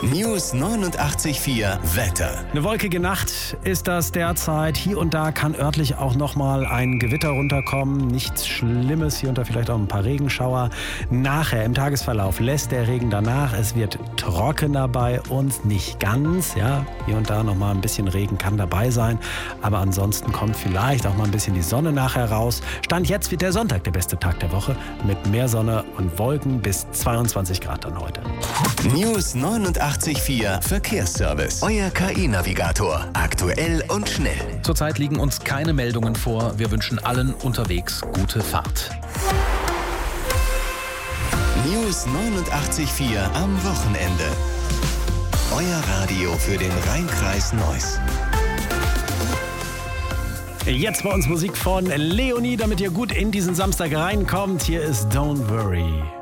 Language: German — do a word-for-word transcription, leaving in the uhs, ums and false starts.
News neunundachtzig Komma vier Wetter. Eine wolkige Nacht ist das derzeit. Hier und da kann örtlich auch nochmal ein Gewitter runterkommen. Nichts Schlimmes, hier und da vielleicht auch ein paar Regenschauer. Nachher im Tagesverlauf lässt der Regen danach. Es wird trockener bei uns, nicht ganz. Ja, hier und da nochmal ein bisschen Regen kann dabei sein. Aber ansonsten kommt vielleicht auch mal ein bisschen die Sonne nachher raus. Stand jetzt wird der Sonntag der beste Tag der Woche mit mehr Sonne und Wolken bis zweiundzwanzig Grad dann heute. News neunundachtzig Komma vier Verkehrsservice. Euer K I-Navigator. Aktuell und schnell. Zurzeit liegen uns keine Meldungen vor. Wir wünschen allen unterwegs gute Fahrt. News neunundachtzig Komma vier am Wochenende. Euer Radio für den Rhein-Kreis Neuss. Jetzt bei uns Musik von Leonie, damit ihr gut in diesen Samstag reinkommt. Hier ist Don't Worry.